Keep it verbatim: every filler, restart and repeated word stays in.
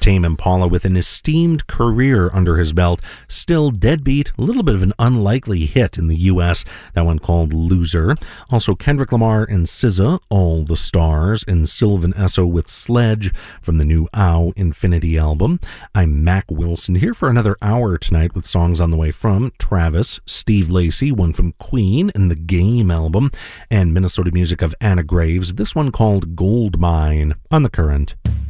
Tame Impala with an esteemed career under his belt. Still Deadbeat, a little bit of an unlikely hit in the U S, that one called Loser. Also Kendrick Lamar and S Z A, All the Stars, and Sylvan Esso with Sledge from the new Ow Infinity album. I'm Mac Wilson here for another hour tonight with songs on the way from Travis, Steve Lacy, one from Queen and the Game album, and Minnesota music of Anna Graves, this one called Gold Mine on The Current.